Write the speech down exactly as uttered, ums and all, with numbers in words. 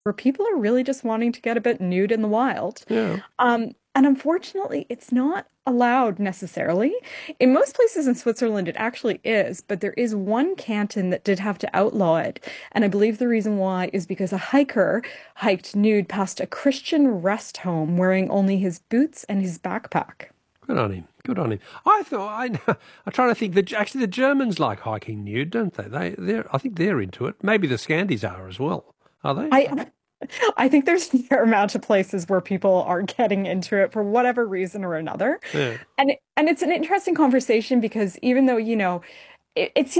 where people are really just wanting to get a bit nude in the wild. Yeah. Um, and unfortunately, it's not allowed necessarily. In most places in Switzerland, it actually is, but there is one canton that did have to outlaw it. And I believe the reason why is because a hiker hiked nude past a Christian rest home wearing only his boots and his backpack. Good on him. Good on him. I thought I. I'm trying to think. That actually the Germans like hiking nude, don't they? They, they're. I think they're into it. Maybe the Scandies are as well. Are they? I I think there's a fair amount of places where people are getting into it for whatever reason or another. Yeah. And and it's an interesting conversation because even though, you know, it, it